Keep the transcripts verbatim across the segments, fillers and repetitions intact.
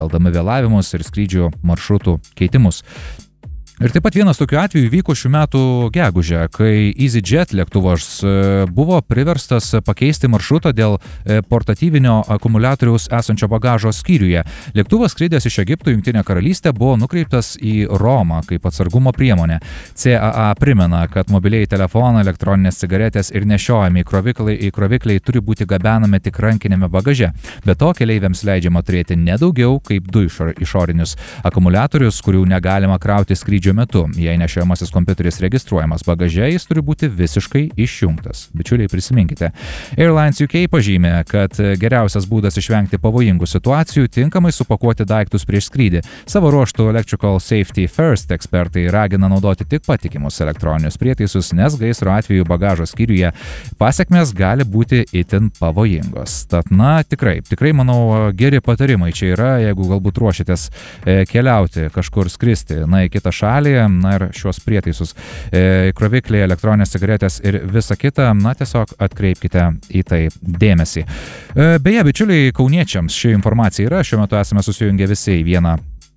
keldami vėlavimus ir skrydžių maršrutų keitimus. Ir taip pat vienas tokių atvejų vyko šių metų gegužę, kai EasyJet lėktuvas buvo priverstas pakeisti maršrutą dėl portatyvinio akumuliatoriaus esančio bagažo skyriuje. Lėktuvas skridęs iš Egipto į Jungtinę karalystę buvo nukreiptas į Romą kaip atsargumo priemonė. C A A primena, kad mobiliai telefonai, elektroninės cigaretės ir nešiojami įkrovikliai, įkrovikliai turi būti gabenami tik rankinėme bagaže. Be to, keleiviams leidžiama turėti nedaugiau kaip du išorinius akumuliatorius, kurių negalima krauti skrydžio metu. Jei nešiojamasis kompiuteris registruojamas bagaže, jis turi būti visiškai išjungtas. Bičiuliai, prisiminkite. Airlines U K pažymė, kad geriausias būdas išvengti pavojingų situacijų - tinkamai supakuoti daiktus prieš skrydį. Savo ruožtu Electrical Safety First ekspertai ragina naudoti tik patikimus elektroninius prietaisus, nes gaisro atveju bagažo skyriuje pasekmės gali būti itin pavojingos. Tad, na, tikrai, tikrai, manau, geri patarimai čia yra, jeigu galbūt ruošitės keliauti, kažkur skristi, na, į kitą šalį. Na ir šios prietaisus, įkrovikliai, elektroninės cigaretės ir visa kita, na tiesiog atkreipkite į tai dėmesį. Beje, bičiuliai, kauniečiams ši informacija yra, šiuo metu esame susijungę visi į vieną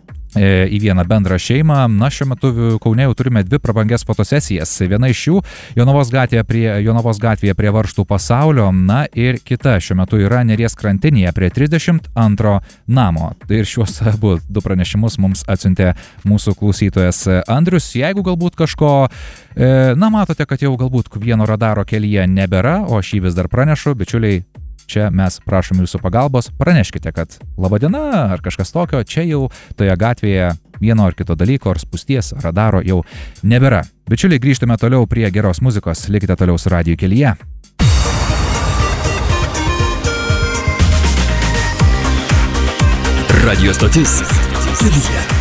į vieną bendrą šeimą. Na, šiuo metu Kaune jau turime dvi prabangias fotosesijas. Viena iš jų Jonavos gatvėje prie, Jonavos gatvėje prie Varžtų pasaulio, na ir kita šiuo metu yra Neries krantinėje prie trisdešimt antro namo. Ir šiuos abu du pranešimus mums atsiuntė mūsų klausytojas Andrius. Jeigu galbūt kažko, na, matote, kad jau galbūt vieno radaro kelyje nebėra, o aš jį vis dar pranešu, bičiuliai, čia mes prašom jūsų pagalbos, praneškite, kad laba diena ar kažkas tokio, čia jau toje gatvėje vieno ar kito dalyko ar spūsties radaro jau nebėra. Bičiuliai, grįžtame toliau prie geros muzikos, likite toliau su Radiju kelyje. Radio stotis kelyje.